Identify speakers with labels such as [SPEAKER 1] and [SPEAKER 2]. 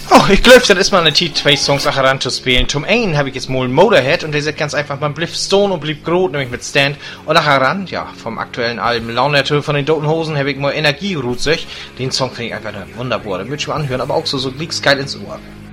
[SPEAKER 1] Oh, ich glaube, das ist mal eine Zeit, zwei Songs achteran zu spielen. Zum einen habe ich jetzt mal Motorhead und der sagt ganz einfach, man blieb Stone und blieb groß, nämlich mit Stand. Und achteran, ja, vom aktuellen Album Launerte von den Toten Hosen habe ich mal Energie ruht sich. Den Song finde ich einfach wunderbar. Den würde ich mal anhören, aber auch so Gliegsgeil ins Ohr.